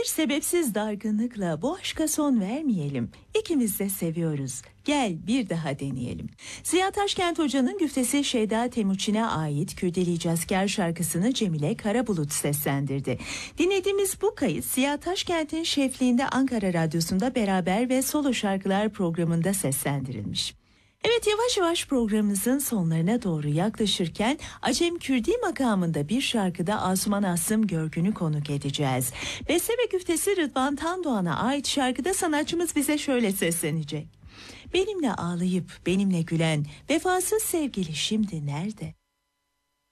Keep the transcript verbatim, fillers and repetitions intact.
Bir sebepsiz dargınlıkla bu aşka son vermeyelim. İkimiz de seviyoruz. Gel bir daha deneyelim. Ziya Taşkent Hoca'nın güftesi Şeyda Temuçin'e ait Kürdeli Asker şarkısını Cemile Karabulut seslendirdi. Dinlediğimiz bu kayıt Ziya Taşkent'in şefliğinde Ankara Radyosu'nda Beraber ve Solo Şarkılar programında seslendirilmiş. Evet, yavaş yavaş programımızın sonlarına doğru yaklaşırken Acem Kürdi makamında bir şarkıda Asuman Asım Görgün'ü konuk edeceğiz. Beste ve güftesi Rıdvan Tandoğan'a ait şarkıda sanatçımız bize şöyle seslenecek. Benimle ağlayıp benimle gülen vefasız sevgili şimdi nerede?